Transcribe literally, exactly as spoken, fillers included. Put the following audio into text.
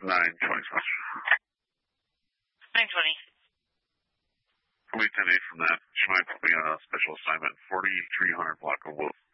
nine twenty. nine twenty. I'll be ten eight from that. She might put me on a special assignment. forty-three hundred block of Wolf.